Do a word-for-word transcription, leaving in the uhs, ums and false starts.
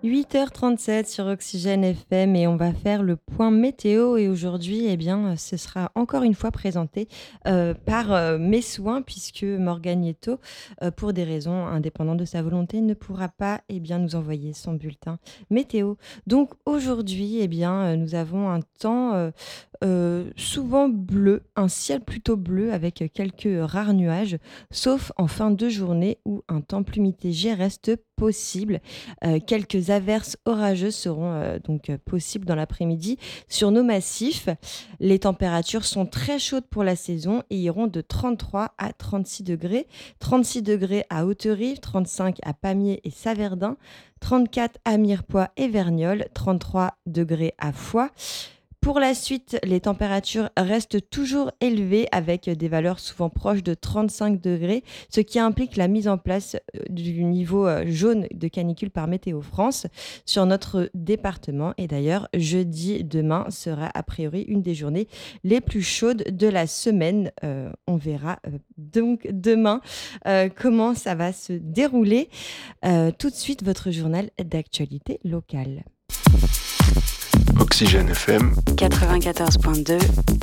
huit heures trente-sept sur Oxygène F M et on va faire le point météo et aujourd'hui, eh bien, ce sera encore une fois présenté euh, par euh, mes soins puisque Morgagneto, euh, pour des raisons indépendantes de sa volonté, ne pourra pas eh bien, nous envoyer son bulletin météo. Donc aujourd'hui, eh bien, euh, nous avons un temps euh, euh, souvent bleu, un ciel plutôt bleu avec quelques rares nuages, sauf en fin de journée où un temps plus mitigé reste possible. Euh, quelques averses orageuses seront euh, donc euh, possibles dans l'après-midi sur nos massifs. Les températures sont très chaudes pour la saison et iront de trente-trois à trente-six degrés. trente-six degrés à Haute-Rive, trente-cinq à Pamiers et Saverdin, trente-quatre à Mirepoix et Verniolle, trente-trois degrés à Foix. Pour la suite, les températures restent toujours élevées avec des valeurs souvent proches de trente-cinq degrés, ce qui implique la mise en place euh, du niveau euh, jaune de canicule par Météo France sur notre département. Et d'ailleurs, jeudi demain sera a priori une des journées les plus chaudes de la semaine. Euh, on verra euh, donc demain euh, comment ça va se dérouler. Euh, tout de suite, votre journal d'actualité locale. Oxygène F M quatre-vingt-quatorze virgule deux